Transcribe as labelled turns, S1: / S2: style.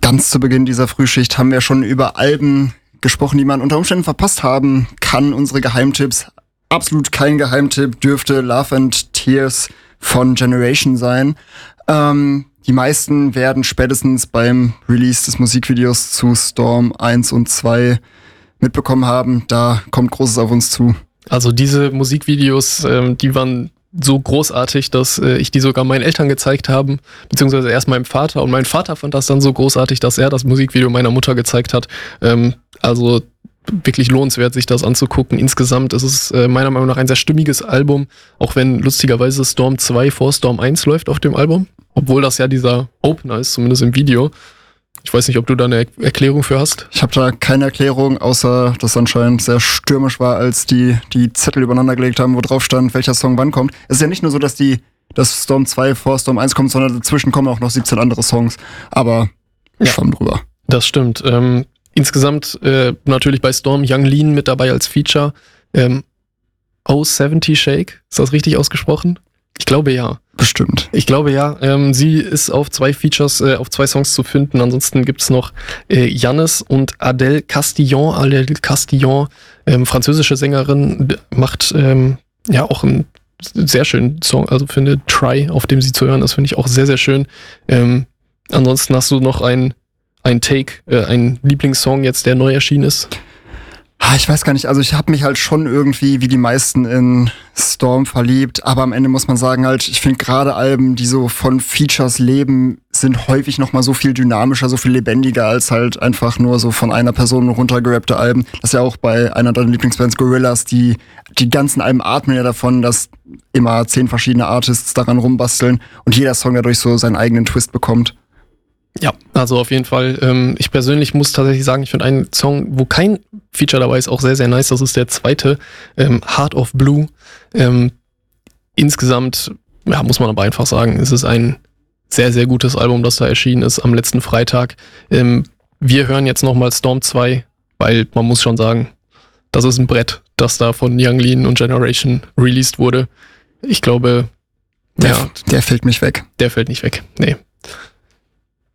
S1: Ganz zu Beginn dieser Frühschicht haben wir schon über Alben gesprochen, die man unter Umständen verpasst haben kann. Unsere Geheimtipps. Absolut kein Geheimtipp dürfte Love and Tears von Generation sein. Die meisten werden spätestens beim Release des Musikvideos zu Storm 1 und 2 mitbekommen haben. Da kommt Großes auf uns zu.
S2: Also diese Musikvideos, die waren so großartig, dass ich die sogar meinen Eltern gezeigt habe, beziehungsweise erst meinem Vater. Und mein Vater fand das dann so großartig, dass er das Musikvideo meiner Mutter gezeigt hat. Also wirklich lohnenswert, sich das anzugucken. Insgesamt ist es meiner Meinung nach ein sehr stimmiges Album, auch wenn lustigerweise Storm 2 vor Storm 1 läuft auf dem Album. Obwohl das ja dieser Opener ist, zumindest im Video. Ich weiß nicht, ob du da eine Erklärung für hast.
S1: Ich habe da keine Erklärung, außer dass es anscheinend sehr stürmisch war, als die Zettel übereinander gelegt haben, wo drauf stand, welcher Song wann kommt. Es ist ja nicht nur so, dass Storm 2 vor Storm 1 kommt, sondern dazwischen kommen auch noch 17 andere Songs. Aber schwamm drüber.
S2: Das stimmt. Insgesamt natürlich bei Storm Young Lean mit dabei als Feature. O70 Shake, ist das richtig ausgesprochen? Ich glaube ja.
S1: Bestimmt.
S2: Ich glaube ja. Sie ist auf 2 Features, auf 2 Songs zu finden. Ansonsten gibt's noch Yannis und Adèle Castillon. Adèle Castillon, französische Sängerin, macht auch einen sehr schönen Song. Also finde Try, auf dem sie zu hören ist, finde ich auch sehr, sehr schön. Ansonsten hast du noch ein Take, ein Lieblingssong jetzt, der neu erschienen ist?
S1: Ich weiß gar nicht, also ich habe mich halt schon irgendwie wie die meisten in Storm verliebt, aber am Ende muss man sagen halt, ich finde gerade Alben, die so von Features leben, sind häufig nochmal so viel dynamischer, so viel lebendiger als halt einfach nur so von einer Person runtergerappte Alben. Das ist ja auch bei einer deiner Lieblingsbands, Gorillaz, die ganzen Alben atmen ja davon, dass immer 10 verschiedene Artists daran rumbasteln und jeder Song dadurch so seinen eigenen Twist bekommt.
S2: Ja, also auf jeden Fall. Ich persönlich muss tatsächlich sagen, ich finde einen Song, wo kein Feature dabei ist, auch sehr, sehr nice. Das ist der zweite, Heart of Blue. Insgesamt, muss man aber einfach sagen, es ist ein sehr, sehr gutes Album, das da erschienen ist am letzten Freitag. Wir hören jetzt nochmal Storm 2, weil man muss schon sagen, das ist ein Brett, das da von Young Lean und Generation released wurde. Ich glaube,
S1: der fällt nicht weg.
S2: Der fällt nicht weg, nee.